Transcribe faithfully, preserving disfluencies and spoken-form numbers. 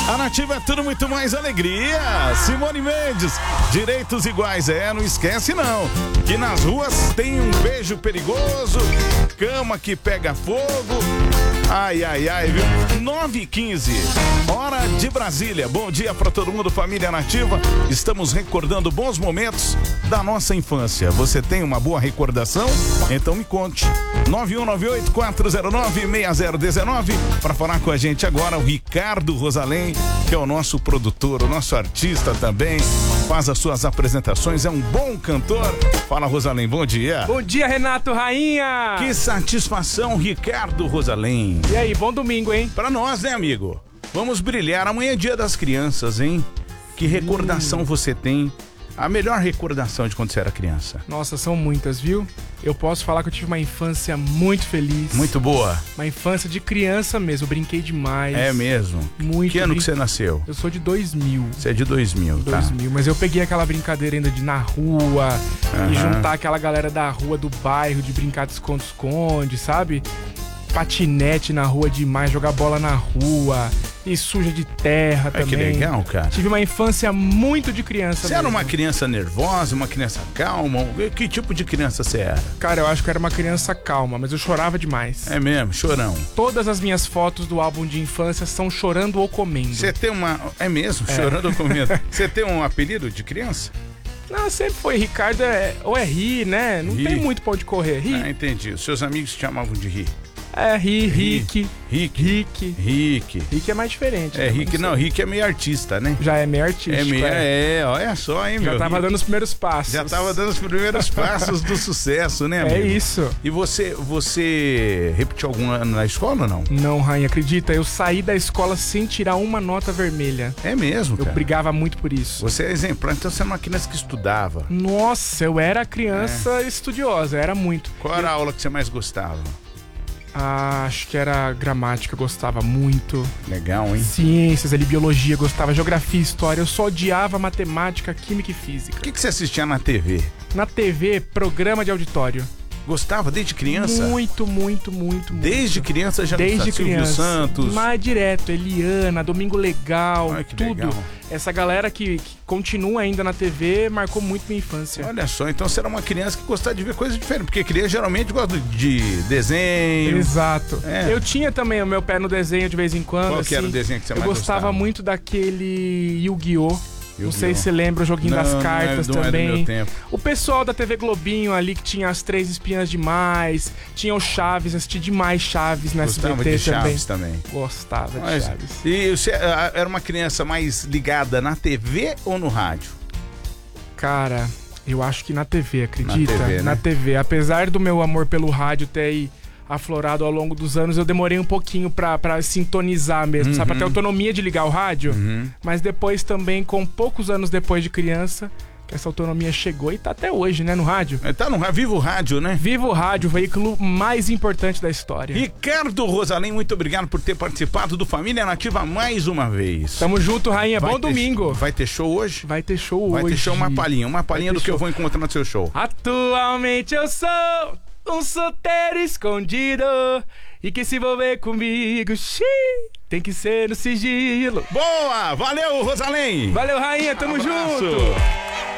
A Nativa é tudo muito mais alegria. Simone Mendes, direitos iguais, é, não esquece não. Que nas ruas tem um beijo perigoso, cama que pega fogo. Ai, ai, ai, viu? nove e quinze, hora de Brasília. Bom dia pra todo mundo, família Nativa. Estamos recordando bons momentos da nossa infância. Você tem uma boa recordação? Então me conte. nove um nove oito, quatro zero nove, seis zero um nove. Para falar com a gente agora, o Ricardo Rosalém, que é o nosso produtor, o nosso artista também. Faz as suas apresentações, é um bom cantor. Fala, Rosalém, bom dia. Bom dia, Renato Rainha. Que satisfação, Ricardo Rosalém. E aí, bom domingo, hein? Pra nós, né, amigo? Vamos brilhar. Amanhã é dia das crianças, hein? Que recordação hum. você tem? A melhor recordação de quando você era criança? Nossa, são muitas, viu? Eu posso falar que eu tive uma infância muito feliz. Muito boa. Uma infância de criança mesmo, eu brinquei demais. É mesmo? Muito. Que ano brin... que você nasceu? Eu sou de dois mil. Você é de dois mil, tá? dois mil, mas eu peguei aquela brincadeira ainda de ir na rua, Uhum. e juntar aquela galera da rua, do bairro, de brincar de esconde-esconde, sabe? Patinete na rua demais, jogar bola na rua, e suja de terra é, também. Que legal, cara. Tive uma infância muito de criança. Você mesmo. era uma criança nervosa, uma criança calma? Que tipo de criança você era? Cara, eu acho que eu era uma criança calma, mas eu chorava demais. É mesmo, chorão. Todas as minhas fotos do álbum de infância são chorando ou comendo. Você tem uma... É mesmo? É. Chorando ou comendo? Você tem um apelido de criança? Não, sempre foi. Ricardo é... ou é Ri, né? Não Ri. tem muito pra onde correr. Ri. Ah, entendi. Os seus amigos te chamavam de Ri. É, Ri, Rick. Rick. Rick. Rick. Rick é mais diferente. É, né? Rick não, Rick é meio artista, né? Já é meio artístico. É meio, é. é, olha só, hein, Já meu. tava Rick. dando os primeiros passos. Já tava dando os primeiros passos do sucesso, né, amigo? É isso. E você, você repetiu algum ano na escola ou não? Não, Rainha, acredita? Eu saí da escola sem tirar uma nota vermelha. É mesmo, Eu cara? brigava muito por isso. Você é exemplar, então você era uma criança que estudava. Nossa, eu era criança é. estudiosa, era muito. Qual era a aula que você mais gostava? Ah, acho que era gramática, eu gostava muito. Legal, hein? Ciências, ali, biologia, eu gostava. Geografia, história, eu só odiava matemática, química e física. O que, que você assistia na T V? Na T V, programa de auditório. Gostava desde criança? Muito, muito, muito, muito. Desde criança já Desde gostava? criança. Silvio Santos? Mais direto, Eliana, Domingo Legal, Ai, que tudo. legal. Essa galera que, que continua ainda na T V marcou muito minha infância. Olha só, então você era uma criança que gostava de ver coisas diferentes, porque criança geralmente gosta de desenho. Exato. É. Eu tinha também o meu pé no desenho de vez em quando. Qual assim, que era o desenho que você eu mais gostava? gostava? muito daquele Yu-Gi-Oh! Não Yu-Gi-Oh! sei se você lembra o joguinho Não, das não é- cartas não é do também. meu tempo. O pessoal da T V Globinho ali que tinha as Três Espiãs Demais, tinha o Chaves, assisti demais Chaves na Gostava S B T de Chaves também. Gostava Mas, de Chaves. e você ah, era uma criança mais ligada na T V ou no rádio? Cara, eu acho que na T V, acredita? Na T V, né? Na T V. Apesar do meu amor pelo rádio ter aí aflorado ao longo dos anos, eu demorei um pouquinho pra, pra sintonizar mesmo, Uhum. sabe? Pra ter autonomia de ligar o rádio. Uhum. Mas depois também, com poucos anos depois de criança, que essa autonomia chegou e tá até hoje, né? No rádio. Tá no Viva o Rádio, né? Viva o rádio, o veículo mais importante da história. Ricardo Rosalém, muito obrigado por ter participado do Família Nativa mais uma vez. Tamo junto, Rainha. Vai Bom ter- domingo. Vai ter show hoje? Vai ter show Vai hoje. ter show, uma palhinha, uma palhinha do ter que eu show. vou encontrar no seu show. Atualmente eu sou um solteiro escondido e que se envolver comigo, xiii, tem que ser no sigilo. Boa! Valeu, Rosalém! Valeu, Rainha, tamo Abraço. junto!